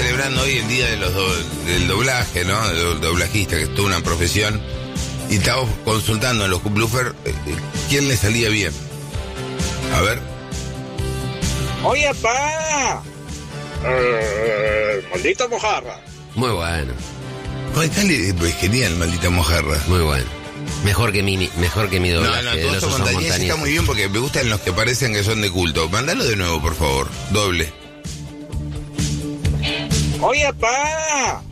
celebrando hoy el día de del doblaje, ¿no? Del doblajista, que es toda una profesión. Y estamos consultando en los Cuplufers quién le salía bien. A ver. Oye, pa. Maldita mojarra. Muy bueno. Es genial, Maldita mojarra. Muy bueno. Mejor que mi doblaje. No, de todos los son osos montañeses está muy bien porque me gustan los que parecen que son de culto. Mándalo de nuevo, por favor. Doble. Oye, pa.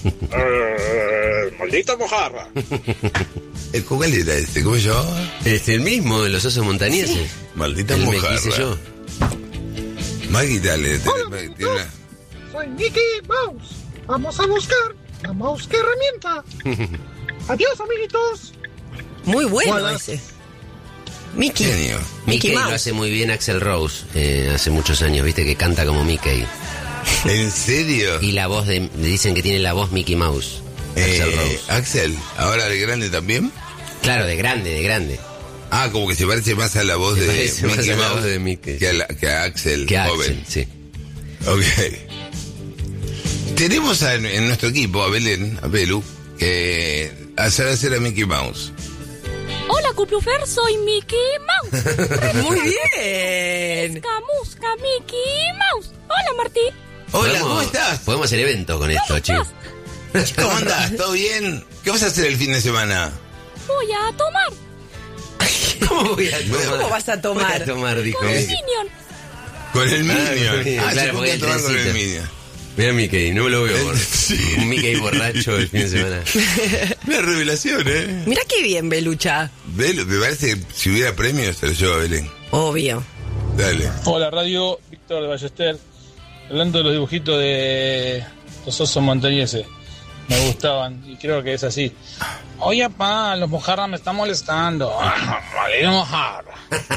Maldita mojarra. ¿Cuál era este? ¿Cómo se llamaba? El mismo de los osos montañeses. Sí. Maldita el mojarra. Me quise yo. Maggie, dale. Hola, soy Mickey Mouse. Vamos a buscar la mouse que herramienta. Adiós, amiguitos. Muy bueno Hola. ese. Mickey. Genio. Mickey Mouse. lo hace muy bien Axl Rose, hace muchos años, viste que canta como Mickey. ¿En serio? Y la voz dicen que tiene la voz Mickey Mouse. Axl Rose. Axel, ¿ahora de grande también? Claro, de grande. Ah, como que se parece más a la voz Se de parece más Mickey a la Mouse voz de Mickey. que a Axel Que joven. Axel, sí. Ok. Tenemos en nuestro equipo a Belén, a Belu, que hacer a Mickey Mouse. Hola, Cuplufer, soy Mickey Mouse. Muy bien. Musca, Mickey Mouse. Hola, Martín. Hola, ¿cómo estás? Podemos hacer eventos con esto, chicos. ¿Cómo andás? ¿Todo bien? ¿Qué vas a hacer el fin de semana? Voy a tomar ¿Cómo voy a tomar? ¿Cómo vas a tomar? Voy a tomar, dijo con el Mickey. Minion. Con el Minion. Claro, se porque puede tomar con el trencito. Minion. Mira Mickey, no me lo veo. Sí. Un Mickey borracho el fin de semana. Una revelación, ¿eh? Mira qué bien, Belucha. Belu, me parece que si hubiera premios se lo lleva a Belén. Obvio. Dale. Hola Radio, Víctor de Ballester. Hablando de los dibujitos de los osos montañeses, me gustaban y creo que es así. Oye, pa, los mojarras me están molestando. Maldita mojarra.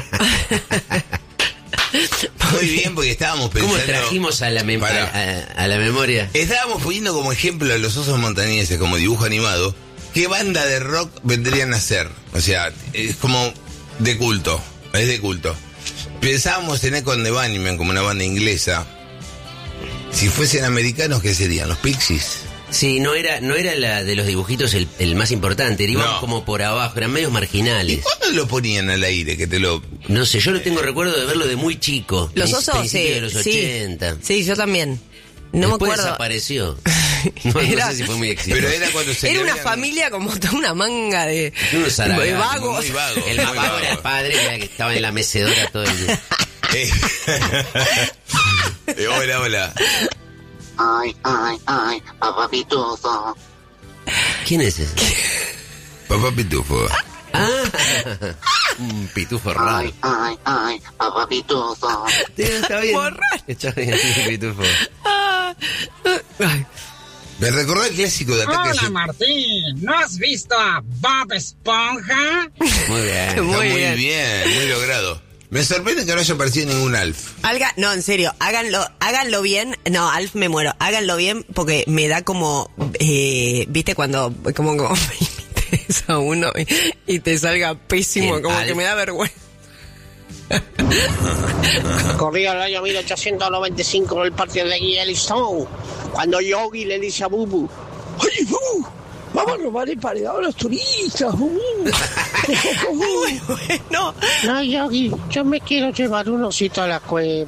Muy bien, porque estábamos pensando... ¿Cómo trajimos a la memoria? Estábamos poniendo como ejemplo a los osos montañeses como dibujo animado. ¿Qué banda de rock vendrían a ser? O sea, es como de culto. Es de culto. Pensábamos en Echo and the Bunnymen como una banda inglesa. Si fuesen americanos, ¿qué serían? ¿Los Pixies? Sí, no era la de los dibujitos el más importante, íbamos No. como por abajo, eran medios ¿Y marginales. cuándo lo ponían al aire? Que te lo... No sé, yo no tengo recuerdo de verlo de muy chico. Los osos, principios de los sí. 80. Sí, yo también. No Después me acuerdo. desapareció. No sé si fue muy exitoso. Pero era cuando se Era una celebran- familia como toda una manga de Unos haraganes, vagos. Muy vago. El más vago era el padre, que estaba en la mecedora todo el día. Hola. Ay, papá pitufo. ¿Quién es ese? Papá Pitufo. Un pitufo raro. Ay, papá pitufo. Está bien. Borracho. Está bien, un pitufo. Ay, Me recordó el clásico de Ataque Hola, Martín. ¿No has visto a Bob Esponja? Muy bien. Está Muy muy bien. bien, muy logrado. Me sorprende que no haya aparecido ningún Alf. no, en serio, háganlo bien. No, Alf, me muero. Háganlo bien porque me da como, viste, cuando como imites a uno y te salga pésimo, ¿Quién? como Alf. que me da vergüenza. Corría el año 1895 en el parque de Yellowstone, cuando Yogi le dice a Bubu: ¡Oye, Bubu! Vamos a robar el paredado a los turistas, Bubu. Muy bueno. No, Yogi, yo me quiero llevar un osito a la cueva.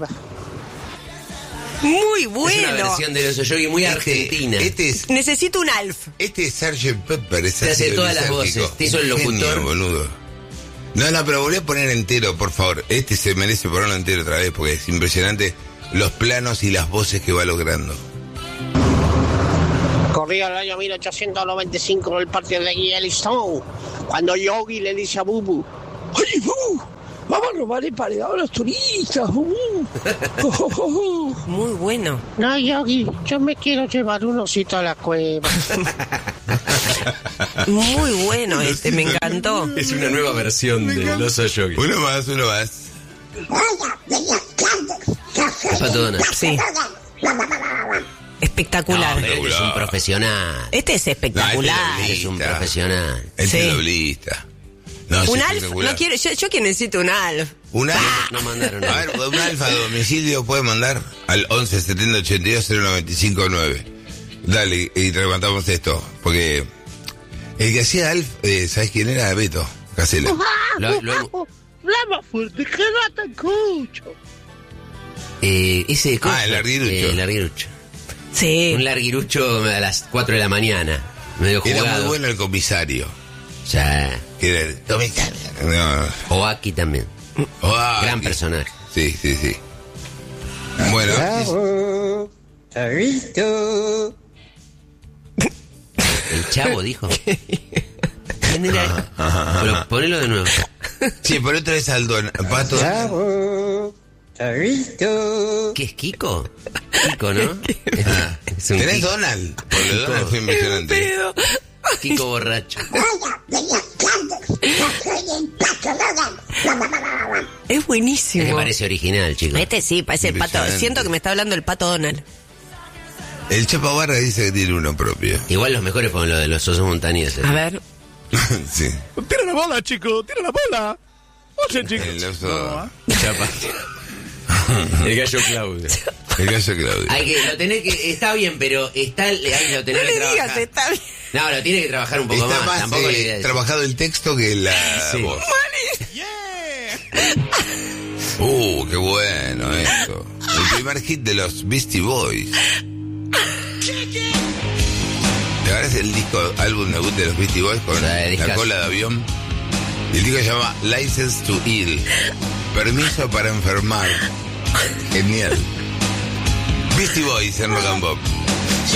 Muy Es una bueno. versión de los Yogi muy argentina. Este es Necesito un Alf. Sgt. Pepper. Es Te hace ácido todas las lisérgico. voces, te hizo el Genio, locutor. boludo. No, pero volví a poner entero, por favor. Este se merece ponerlo entero otra vez porque es impresionante los planos y las voces que va logrando. Corría el año 1895 en el parque de Yellowstone, cuando Yogi le dice a Bubu: ¡Oye, Bubu! Vamos a robar el paredado a los turistas, Bubu. Muy bueno. No, Yogi, yo me quiero llevar un osito a la cueva. Muy bueno me encantó. Es una nueva versión de los Yogi. Uno más. Pato Donald. Sí. Espectacular. No, pero este es un profesional. Este es espectacular. No, Es un profesional. Este Sí. es doblista. No, es Un Alf, espectacular. no quiero, yo que necesito un Alf. Un alfa, No mandaron a nada. ver, un alfa a domicilio puede mandar al 11 70 82 095 9. Dale, y levantamos esto. Porque el que hacía Alf, ¿sabes quién era? Beto Casella. Habla más fuerte que no te escucho. Ese cosa, el larguirucho. El larguirucho. Sí. Un larguirucho a las 4 de la mañana. Medio Era jugado. muy bueno el comisario. Ya. Que era el comisario. No. O aquí también. Ah, Gran que- personaje. Sí. Bueno, El Chavo dijo. ¿Quién era? Pero ponelo de nuevo. sí, por otra vez al Pato. ¿Qué es Kiko? Kiko, ¿no? Es un ¿Tenés Kiko, Donald? Por lo de Donald fue impresionante. Pedo. Kiko borracho. Es Es que buenísimo. parece original, chicos. Este sí, parece el pato. Impresionante. Siento que me está hablando el pato Donald. El Chapa Barra dice que tiene uno propio. Igual los mejores fueron los de los osos montañeses. A ver. sí. Tira la bola, chico, tira la bola. Oye, chicos. El oso. Chapa. El gallo Claudio. El gallo Claudio. Hay que, lo tenés que, está bien, pero está, ahí lo tenés No que le digas, trabajar. está bien. No, lo tiene que trabajar un poco Está más. más Tampoco la idea es- trabajado el texto que la Sí. voz. Qué bueno esto. El primer hit de los Beastie Boys. ¿Te acuerdas el disco, álbum debut de los Beastie Boys con la discazo. cola de avión? Y el disco se llama License to Ill. Permiso para enfermar. Genial. Beastie Boys en Rock and Pop.